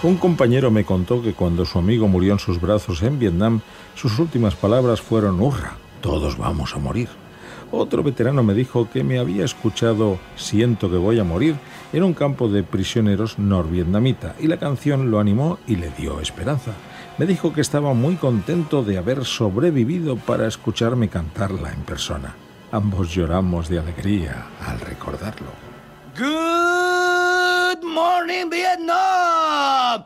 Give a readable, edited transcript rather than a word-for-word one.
Un compañero me contó que cuando su amigo murió en sus brazos en Vietnam, sus últimas palabras fueron «Hurra, todos vamos a morir». Otro veterano me dijo que me había escuchado «Siento que voy a morir» en un campo de prisioneros norvietnamita y la canción lo animó y le dio esperanza. Me dijo que estaba muy contento de haber sobrevivido para escucharme cantarla en persona. Ambos lloramos de alegría al recordarlo. Good morning, Vietnam!